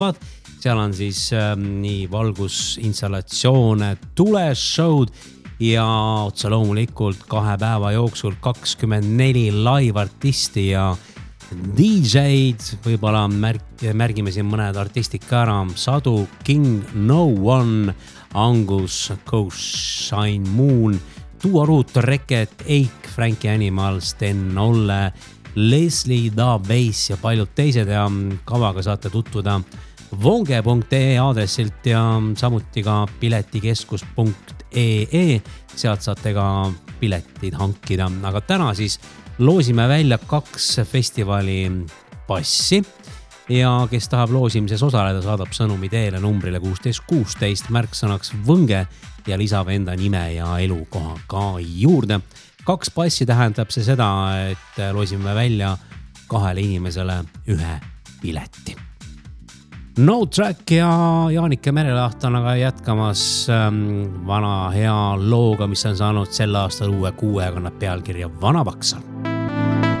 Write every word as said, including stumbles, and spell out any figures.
seal on siis äh, nii valgusinstallatsioone, tuleshow'd ja otsa loomulikult kahe päeva jooksul kakskümmend neli live-artisti ja D J-d, võib-olla märk, märgime siin mõned artistid ka ära, Sadu, King, No One, Angus, Ghost, Shine Moon, Duo Root, Reket, Eik, Frankie Animal, Sten Olle, Leslie, Da Bass ja paljud teised ja kavaga saate tutvuda vonge punkt ee aadressilt ja samuti ka piletikeskus punkt ee, sealt saate ka piletid hankida, aga täna siis loosime välja kaks festivali passi ja kes tahab loosimises osaleda, saadab sõnumi teele numbrile kuusteist kuusteist märksõnaks võnge ja lisab enda nime ja elukoha ka juurde. Kaks passi tähendab see seda, et loosime välja kahele inimesele ühe pileti. No Track ja Jaanike Merelaht on aga jätkamas ähm, vana hea looga, mis on saanud sel aastal uue kuue, kannab pealkirja Vana Paksal.